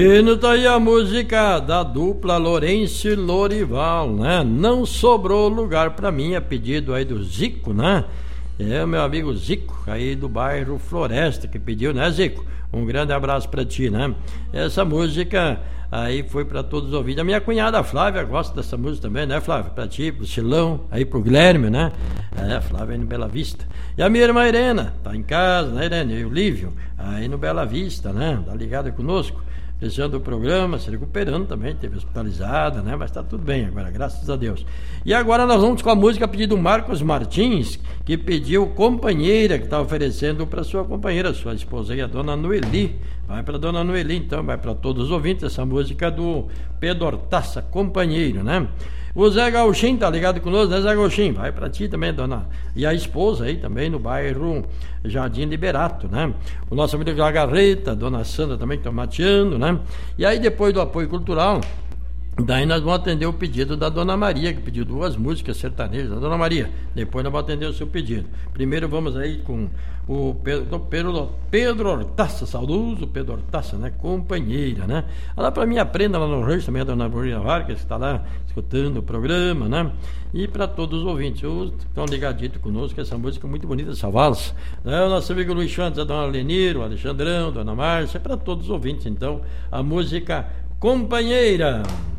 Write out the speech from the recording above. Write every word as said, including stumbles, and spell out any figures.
E tá aí a música da dupla Lourenço e Lorival, né? Não sobrou lugar pra mim, a pedido aí do Zico, né? É o meu amigo Zico, aí do bairro Floresta, que pediu, né, Zico? Um grande abraço pra ti, né? Essa música aí foi pra todos os ouvintes. A minha cunhada Flávia gosta dessa música também, né, Flávia? Pra ti, pro Silão, aí pro Guilherme, né? É, Flávia aí no Bela Vista. E a minha irmã Irena, tá em casa, né, Irene? E o Lívio, aí no Bela Vista, né? Tá ligada conosco. Precisando do programa, se recuperando também, teve hospitalizada, né? Mas tá tudo bem agora, graças a Deus. E agora nós vamos com a música pedido do Marcos Martins, que pediu Companheira, que está oferecendo para sua companheira, sua esposa aí, a dona Noeli. Vai para dona Noeli, então, vai para todos os ouvintes, essa música do Pedro Hortaça, Companheiro, né? O Zé Gauchinho tá ligado conosco, né, Zé Gauchinho? Vai pra ti também, dona. E a esposa aí também no bairro Jardim Liberato, né? O nosso amigo Garreta, dona Sandra também que tá mateando, né? E aí depois do apoio cultural, daí nós vamos atender o pedido da dona Maria, que pediu duas músicas sertanejas. Dona Maria, depois nós vamos atender o seu pedido. Primeiro vamos aí com o Pedro, Pedro, Pedro Hortaça, saudoso Pedro Hortaça, né? Companheira, né? Lá pra mim, aprenda lá no rancho também a dona Maria Vargas, que está lá escutando o programa, né? E para todos os ouvintes, os que estão ligaditos conosco, essa música é muito bonita, essa valsa, né? O nosso amigo Luiz Santos, a dona Lenir, o Alexandrão, a dona Márcia, para todos os ouvintes, então, a música Companheira.